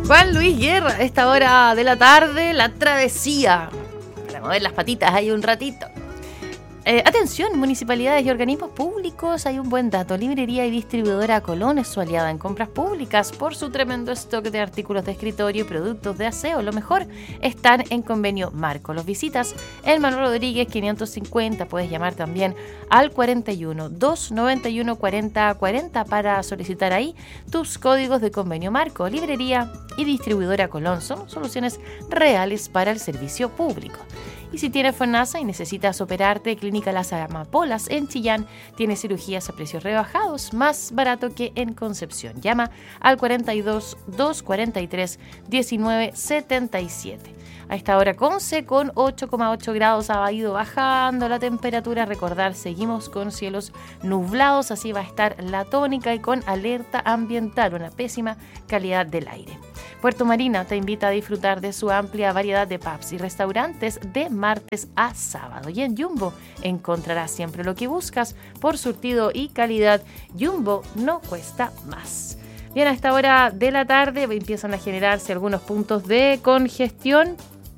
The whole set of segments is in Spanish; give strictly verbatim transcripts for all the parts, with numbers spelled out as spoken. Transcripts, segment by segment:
Juan Luis Guerra, a esta hora de la tarde, la travesía. Para mover las patitas ahí un ratito. Eh, atención, municipalidades y organismos públicos, hay un buen dato. Librería y distribuidora Colón es su aliada en compras públicas por su tremendo stock de artículos de escritorio y productos de aseo. Lo mejor, están en convenio marco. Los visitas en Manuel Rodríguez quinientos cincuenta. Puedes llamar también al cuarenta y uno, doscientos noventa y uno, cuarenta cuarenta para solicitar ahí tus códigos de convenio marco. Librería y distribuidora Colón son soluciones reales para el servicio público. Y si tienes FONASA y necesitas operarte, Clínica Las Amapolas en Chillán tiene cirugías a precios rebajados, más barato que en Concepción. Llama al cuarenta y dos, doscientos cuarenta y tres, diecinueve setenta y siete. A esta hora Conce con ocho coma ocho grados ha ido bajando la temperatura. Recordar, seguimos con cielos nublados, así va a estar la tónica y con alerta ambiental, una pésima calidad del aire. Puerto Marina te invita a disfrutar de su amplia variedad de pubs y restaurantes de martes a sábado. Y en Jumbo encontrarás siempre lo que buscas por surtido y calidad. Jumbo no cuesta más. Bien, a esta hora de la tarde empiezan a generarse algunos puntos de congestión.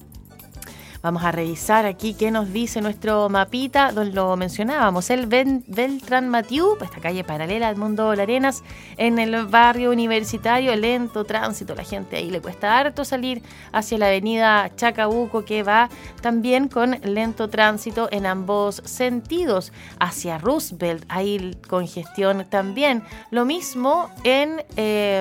Vamos a revisar aquí qué nos dice nuestro mapita, donde lo mencionábamos, el Ben, Beltrán Matiú, esta calle paralela al Mundo de Arenas, en el barrio universitario, lento tránsito, la gente ahí le cuesta harto salir hacia la avenida Chacabuco, que va también con lento tránsito en ambos sentidos, hacia Roosevelt, hay congestión también, lo mismo en eh,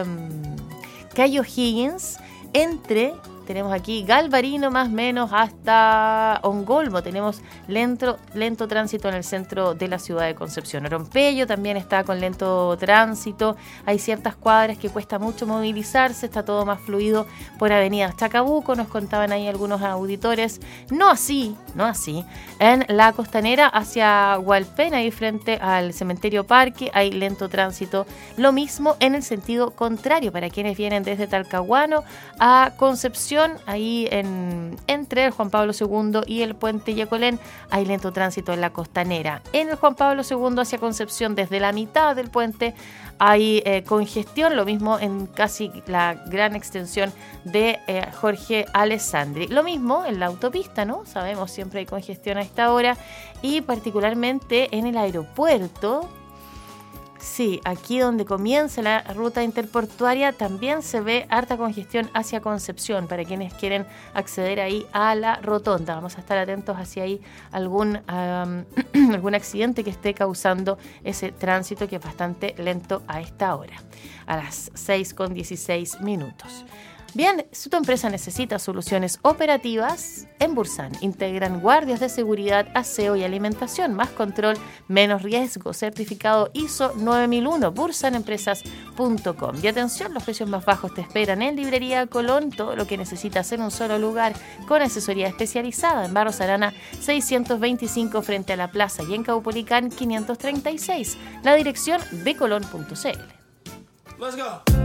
Cayo Higgins, entre... Tenemos aquí Galvarino más o menos hasta Ongolmo. Tenemos lento, lento tránsito en el centro de la ciudad de Concepción. Oropello también está con lento tránsito. Hay ciertas cuadras que cuesta mucho movilizarse. Está todo más fluido por avenida Chacabuco. Nos contaban ahí algunos auditores. No así, no así. En la costanera hacia Hualpén, ahí frente al cementerio Parque, hay lento tránsito. Lo mismo en el sentido contrario para quienes vienen desde Talcahuano a Concepción. Ahí en, entre el Juan Pablo segundo y el puente Yacolén hay lento tránsito en la costanera. En el Juan Pablo segundo hacia Concepción, desde la mitad del puente hay eh, congestión, lo mismo en casi la gran extensión de eh, Jorge Alessandri. Lo mismo en la autopista, ¿no? Sabemos, siempre hay congestión a esta hora y particularmente en el aeropuerto. Sí, aquí donde comienza la ruta interportuaria también se ve harta congestión hacia Concepción para quienes quieren acceder ahí a la rotonda. Vamos a estar atentos hacia ahí algún, um, algún accidente que esté causando ese tránsito que es bastante lento a esta hora, a las seis con dieciséis minutos. Bien, si tu empresa necesita soluciones operativas, en Bursan integran guardias de seguridad, aseo y alimentación, más control, menos riesgo, certificado I S O nueve mil uno, bursan empresas punto com. Y atención, los precios más bajos te esperan en Librería Colón, todo lo que necesitas en un solo lugar, con asesoría especializada en Barros Arana seiscientos veinticinco frente a la plaza y en Caupolicán quinientos treinta y seis, la dirección becolón punto c l. Let's go.